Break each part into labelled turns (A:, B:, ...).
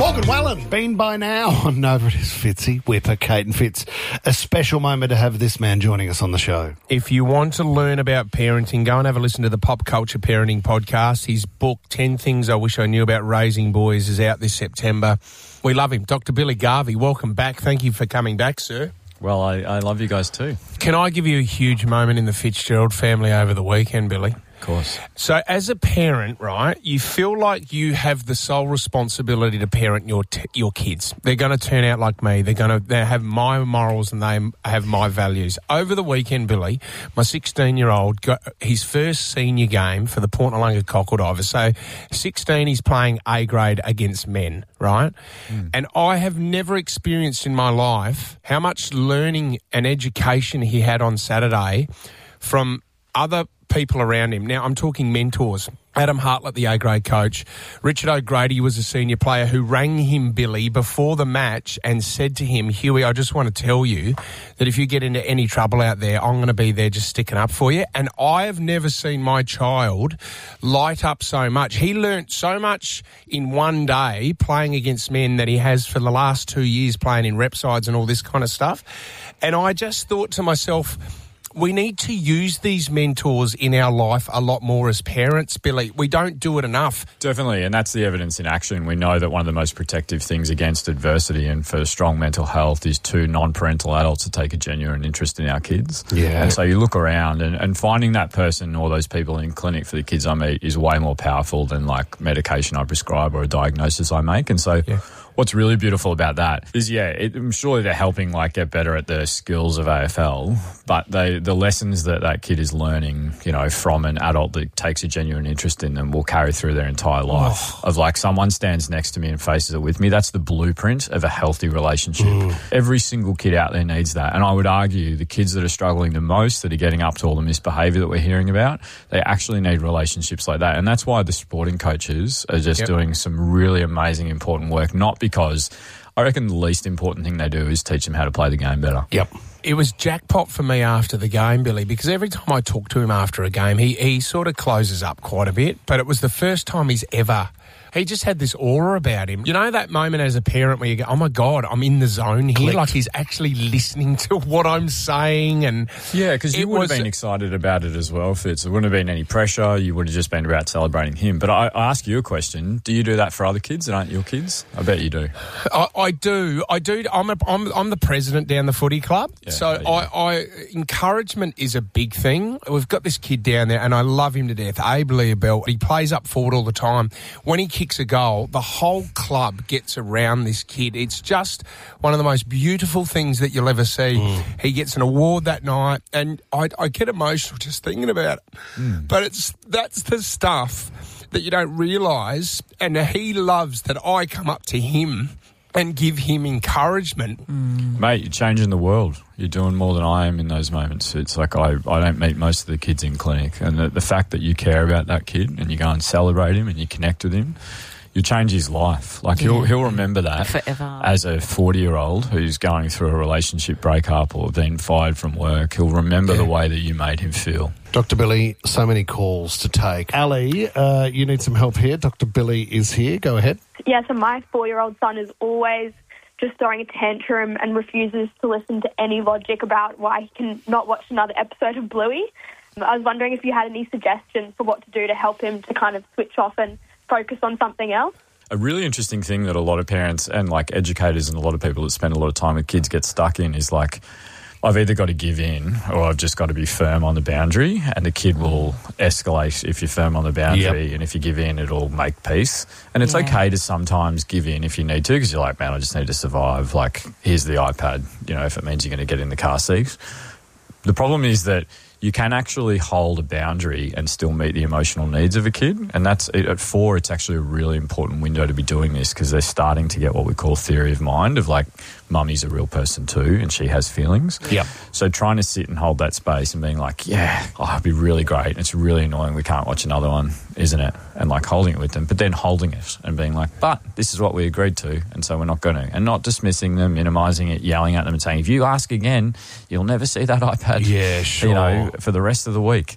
A: Morgan Wallen, been by now on Nova. It is Fitzy, Whipper, Kate and Fitz. A special moment to have this man joining us on the show.
B: If you want to learn about parenting, go and have a listen to the Pop Culture Parenting Podcast. His book, 10 Things I Wish I Knew About Raising Boys, is out this September. We love him. Dr. Billy Garvey, welcome back. Thank you for coming back, sir.
C: Well, I love you guys too.
B: Can I give you a huge moment in the Fitzgerald family over the weekend, Billy?
C: Of course.
B: So as a parent, right, you feel like you have the sole responsibility to parent your kids. They're going to turn out like me. They have my morals and they have my values. Over the weekend, Billy, my 16-year-old got his first senior game for the Port Noarlunga Cockeldivers. So 16, he's playing A grade against men, right? And I have never experienced in my life how much learning and education he had on Saturday from other people around him. Now, I'm talking mentors. Adam Hartlett, the A-grade coach. Richard O'Grady was a senior player who rang him, Billy, before the match and said to him, Huey, I just want to tell you that if you get into any trouble out there, I'm going to be there just sticking up for you. And I have never seen my child light up so much. He learnt so much in one day playing against men that he has for the last 2 years playing in rep sides and all this kind of stuff. And I just thought to myself, we need to use these mentors in our life a lot more as parents, Billy. We don't do it enough.
C: Definitely, and that's the evidence in action. We know that one of the most protective things against adversity and for strong mental health is two non-parental adults to take a genuine interest in our kids.
A: Yeah.
C: And so you look around and finding that person or those people in clinic for the kids I meet is way more powerful than like medication I prescribe or a diagnosis I make. And so what's really beautiful about that is, I'm sure they're helping like get better at the skills of AFL, but the lessons that kid is learning, you know, from an adult that takes a genuine interest in them will carry through their entire life. Of like, someone stands next to me and faces it with me. That's the blueprint of a healthy relationship. Every single kid out there needs that. And I would argue the kids that are struggling the most, that are getting up to all the misbehaviour that we're hearing about, they actually need relationships like that. And that's why the sporting coaches are just doing some really amazing, important work, not because I reckon the least important thing they do is teach them how to play the game better.
B: Yep. It was jackpot for me after the game, Billy, because every time I talk to him after a game, he sort of closes up quite a bit, but it was the first time he just had this aura about him. You know that moment as a parent where you go, oh my God, I'm in the zone here. Like he's actually listening to what I'm saying. And
C: yeah, because you would have been excited about it as well, Fitz. There wouldn't have been any pressure. You would have just been about celebrating him. But I ask you a question. Do you do that for other kids that aren't your kids? I bet you do.
B: I do. I'm the president down the footy club. Yeah, so encouragement is a big thing. We've got this kid down there and I love him to death, Abe Leobel. He plays up forward all the time. When he kicks a goal, the whole club gets around this kid. It's just one of the most beautiful things that you'll ever see. He gets an award that night, and I get emotional just thinking about it. But that's the stuff that you don't realise, and he loves that I come up to him and give him encouragement.
C: Mate, you're changing the world. You're doing more than I am in those moments. It's like I don't meet most of the kids in clinic, and the fact that you care about that kid and you go and celebrate him and you connect with him, you change his life. Like he'll remember that
D: forever.
C: As a 40-year-old who's going through a relationship breakup or been fired from work. He'll remember the way that you made him feel.
A: Dr. Billy, so many calls to take. Ali, you need some help here. Dr. Billy is here. Go ahead.
E: Yeah, so my 4-year-old son is always just throwing a tantrum and refuses to listen to any logic about why he can not watch another episode of Bluey. I was wondering if you had any suggestions for what to do to help him to kind of switch off and focus on something else.
C: A really interesting thing that a lot of parents and like educators and a lot of people that spend a lot of time with kids get stuck in is like, I've either got to give in or I've just got to be firm on the boundary, and the kid will escalate if you're firm on the boundary, and if you give in, it'll make peace. And it's okay to sometimes give in if you need to, because you're like, man, I just need to survive. Like, here's the iPad, you know, if it means you're going to get in the car seat. The problem is that you can actually hold a boundary and still meet the emotional needs of a kid. And that's at 4, it's actually a really important window to be doing this, because they're starting to get what we call theory of mind of like, mummy's a real person too and she has feelings.
A: Yep.
C: So trying to sit and hold that space and being like, it'd be really great. It's really annoying we can't watch another one, isn't it? And like holding it with them, but then holding it and being like, but this is what we agreed to, and so we're not going to. And not dismissing them, minimising it, yelling at them and saying, if you ask again, you'll never see that iPad.
A: Yeah, sure.
C: You know, for the rest of the week.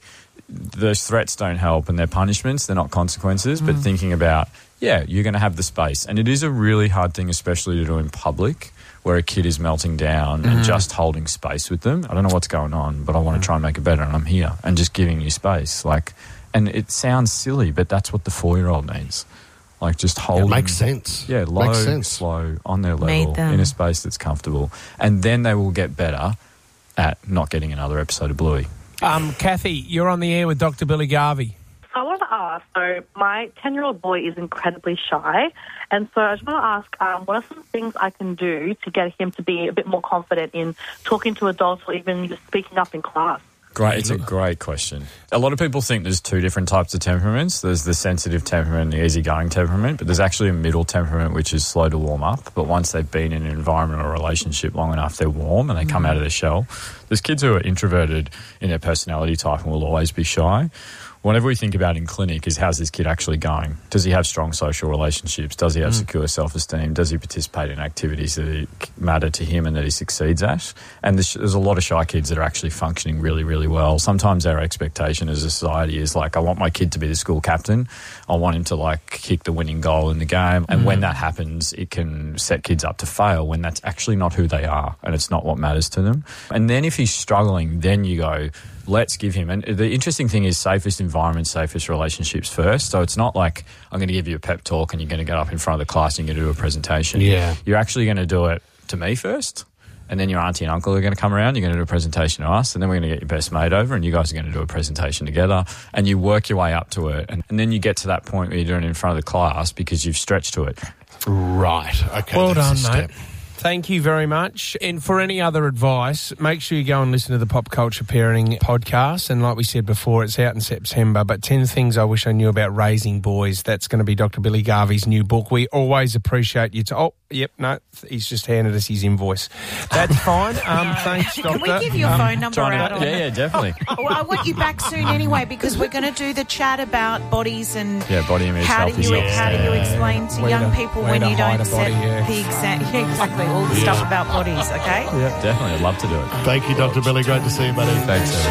C: those threats don't help and they're punishments, they're not consequences, but thinking about, you're going to have the space. And it is a really hard thing, especially to do in public, where a kid is melting down and just holding space with them. I don't know what's going on, but I want to try and make it better, and I'm here, and just giving you space. And it sounds silly, but that's what the 4-year-old needs. Just holding.
A: It makes sense.
C: Yeah, low,
A: makes sense.
C: slow, on their level, in a space that's comfortable. And then they will get better at not getting another episode of Bluey.
B: Kathy, you're on the air with Dr. Billy Garvey.
D: I want to ask, so my 10-year-old boy is incredibly shy, and so I just want to ask, what are some things I can do to get him to be a bit more confident in talking to adults or even just speaking up in class?
C: Great, it's a great question. A lot of people think there's two different types of temperaments. There's the sensitive temperament and the easygoing temperament, but there's actually a middle temperament which is slow to warm up. But once they've been in an environment or a relationship long enough, they're warm and they come out of their shell. There's kids who are introverted in their personality type and will always be shy. Whatever we think about in clinic is, how's this kid actually going? Does he have strong social relationships? Does he have secure self-esteem? Does he participate in activities that matter to him and that he succeeds at? And there's a lot of shy kids that are actually functioning really, really well. Sometimes our expectation as a society is I want my kid to be the school captain. I want him to kick the winning goal in the game. And when that happens, it can set kids up to fail when that's actually not who they are and it's not what matters to them. And then if he's struggling, then you go, let's give him. And the interesting thing is safest environment, safest relationships first. So it's not I'm going to give you a pep talk and you're going to get up in front of the class and you're going to do a presentation.
A: Yeah.
C: You're actually going to do it to me first. And then your auntie and uncle are going to come around. You're going to do a presentation to us. And then we're going to get your best mate over and you guys are going to do a presentation together. And you work your way up to it. And then you get to that point where you're doing it in front of the class because you've stretched to it.
A: Right. Okay.
B: Well
A: that's
B: done,
A: a
B: mate.
A: step.
B: Thank you very much. And for any other advice, make sure you go and listen to the Pop Culture Parenting podcast. And like we said before, it's out in September. But 10 Things I Wish I Knew About Raising Boys. That's going to be Dr. Billy Garvey's new book. We always appreciate you. He's just handed us his invoice. That's fine. Thanks, Doctor.
F: Can we give your phone number out?
C: Yeah, definitely.
F: Well, I want you back soon anyway, because we're going to do the chat about bodies and
C: body image,
F: how do you explain to young people when you don't set the exactly all the stuff about bodies, okay?
C: Yeah, definitely. I'd love to do it.
A: Thank you, Dr. Billy. Great to see you, buddy.
C: Thanks,